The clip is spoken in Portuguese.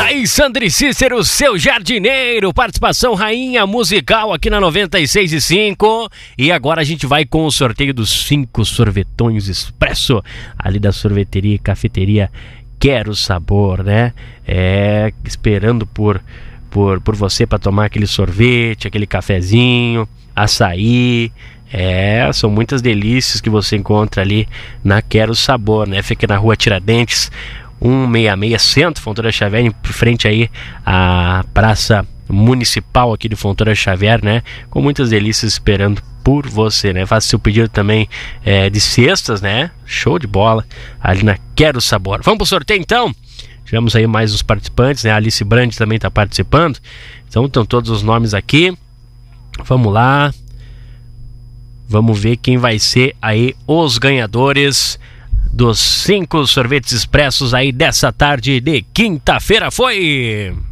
aí, Sandri Cícero, seu jardineiro, participação rainha musical aqui na 96.5. E agora a gente vai com o sorteio dos 5 sorvetões expresso ali da sorveteria e cafeteria Quero Sabor, né? Esperando por você para tomar aquele sorvete, aquele cafezinho, açaí. São muitas delícias que você encontra ali na Quero Sabor, né? Fica na rua Tiradentes 166, Centro Fontoura Xavier, em frente aí à Praça Municipal aqui de Fontoura Xavier, né? Com muitas delícias esperando por você, né? Faça seu pedido também de cestas, né? Show de bola ali na Quero Sabor. Vamos pro sorteio então? Tivemos aí mais os participantes, né? A Alice Brand também está participando. Então estão todos os nomes aqui. Vamos lá. Vamos ver quem vai ser aí os ganhadores dos 5 sorvetes expressos aí dessa tarde de quinta-feira. Foi!